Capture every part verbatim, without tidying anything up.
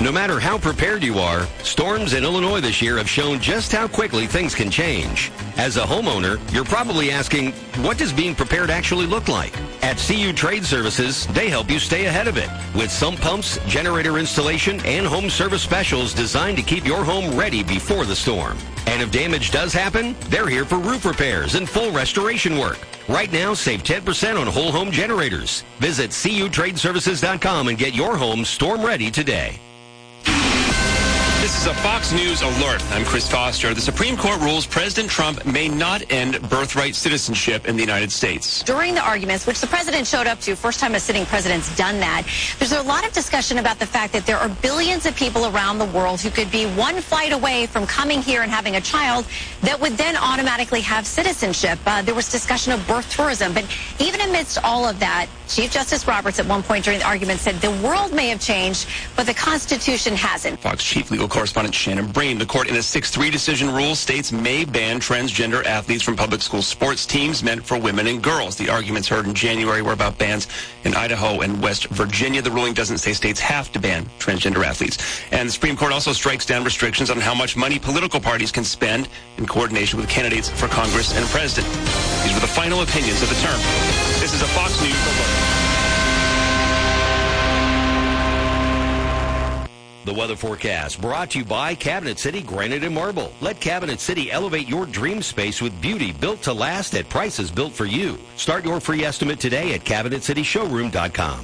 No matter how prepared you are, storms in Illinois this year have shown just how quickly things can change. As a homeowner, you're probably asking, what does being prepared actually look like? At C U Trade Services, they help you stay ahead of it with sump pumps, generator installation, and home service specials designed to keep your home ready before the storm. And if damage does happen, they're here for roof repairs and full restoration work. Right now, save ten percent on whole home generators. Visit C U trade services dot com and get your home storm ready today. This is a Fox News alert. I'm Chris Foster. The Supreme Court rules President Trump may not end birthright citizenship in the United States. During the arguments, which the president showed up to, first time a sitting president's done that, there's a lot of discussion about the fact that there are billions of people around the world who could be one flight away from coming here and having a child that would then automatically have citizenship. Uh, there was discussion of birth tourism. But even amidst all of that, Chief Justice Roberts at one point during the argument said the world may have changed, but the Constitution hasn't. Fox Chief Legal Correspondent Shannon Bream. The court in a six three decision rules states may ban transgender athletes from public school sports teams meant for women and girls. The arguments heard in January were about bans in Idaho and West Virginia. The ruling doesn't say states have to ban transgender athletes. And the Supreme Court also strikes down restrictions on how much money political parties can spend in coordination with candidates for Congress and president. These were the final opinions of the term. This is a Fox News alert. The weather forecast brought to you by Cabinet City Granite and Marble. Let Cabinet City elevate your dream space with beauty built to last at prices built for you. Start your free estimate today at cabinet city showroom dot com.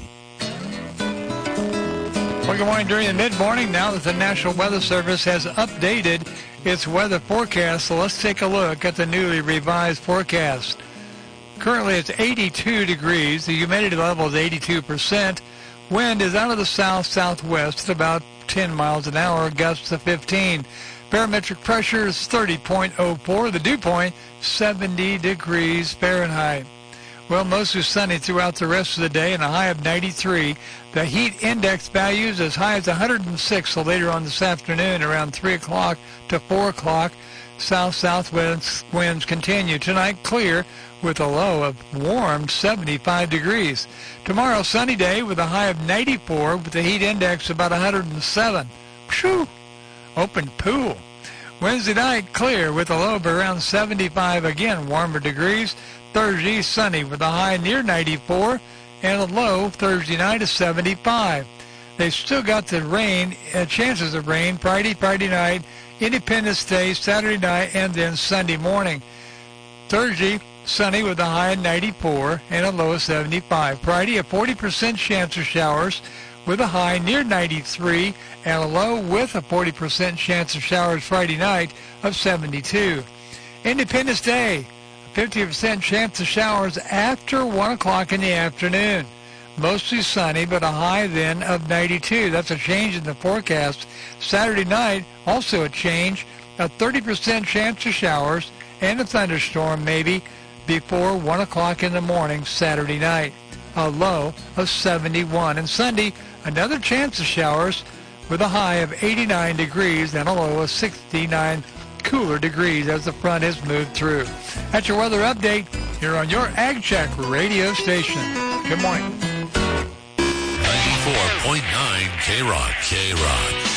Well, good morning during the mid-morning. Now that the National Weather Service has updated its weather forecast, so let's take a look at the newly revised forecast. Currently it's eighty-two degrees. The humidity level is eighty-two percent. Wind is out of the south-southwest at about ten miles an hour, gusts to fifteen. Barometric pressure is thirty point oh four. The dew point, seventy degrees Fahrenheit. Well, mostly sunny throughout the rest of the day and a high of ninety-three. The heat index values as high as one hundred six, so later on this afternoon around three o'clock to four o'clock. South-southwest winds continue. Tonight, clear with a low of warm seventy-five degrees. Tomorrow, sunny day with a high of ninety-four with the heat index about one hundred seven. Phew! Open pool. Wednesday night, clear with a low of around seventy-five, again warmer degrees. Thursday, sunny with a high near ninety-four and a low Thursday night of seventy-five. They've still got the rain, uh, chances of rain Friday, Friday night, Independence Day, Saturday night, and then Sunday morning. Thursday, sunny with a high of ninety-four and a low of seventy-five. Friday, a forty percent chance of showers with a high near ninety-three and a low with a forty percent chance of showers Friday night of seventy-two. Independence Day, a fifty percent chance of showers after one o'clock in the afternoon. Mostly sunny, but a high then of ninety-two. That's a change in the forecast. Saturday night, also a change, a thirty percent chance of showers and a thunderstorm maybe before one o'clock in the morning Saturday night. A low of seventy-one. And Sunday, another chance of showers with a high of eighty-nine degrees and a low of sixty-nine cooler degrees as the front has moved through. That's your weather update here on your Ag Check radio station. Good morning. ninety-four point nine K-Rock. K-Rock.